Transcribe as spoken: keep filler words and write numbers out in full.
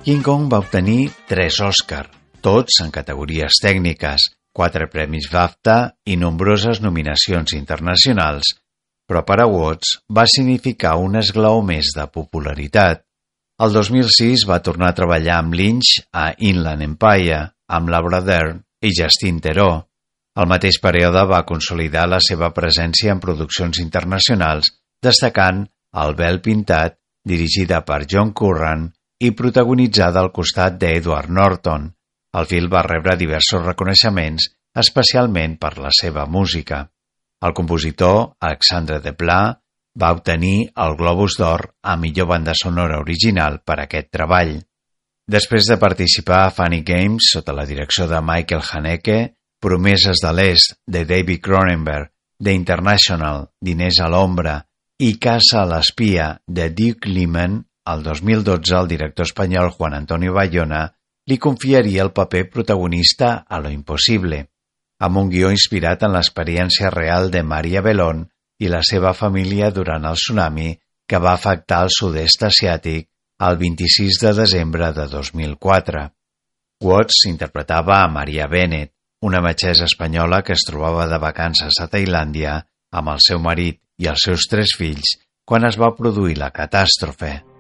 King Kong va obtenir tres Oscar, tots en categories tècniques, quatre premis BAFTA i nombroses nominacions internacionals, però per a Watts va significar un esglaó més de popularitat. El dos mil sis va tornar a treballar amb Lynch a Inland Empire, amb Laura Dern i Justin Theroux. Al mateix període va consolidar la seva presència en produccions internacionals, destacant El vel pintat, dirigida per John Curran i protagonitzada al costat d'Edward Norton. El film va rebre diversos reconeixements, especialment per la seva música. El compositor, Alexandre Desplat, va obtenir el Globus d'Or a millor banda sonora original per aquest treball. Després de participar a Funny Games sota la direcció de Michael Haneke, Promeses de l'Est, de David Cronenberg, The International, Diners a l'ombra i Caça a l'espia, de Duke Liman, el dos mil dotze el director espanyol Juan Antonio Bayona li confiaria el paper protagonista a Lo impossible, amb un guió inspirat en l'experiència real de Maria Belón i la seva família durant el tsunami que va afectar el sud-est asiàtic el vint-i-sis de desembre de dos mil quatre. Watts interpretava a Maria Bennett, una metgessa espanyola que es trobava de vacances a Tailàndia amb el seu marit i els seus tres fills quan es va produir la catàstrofe.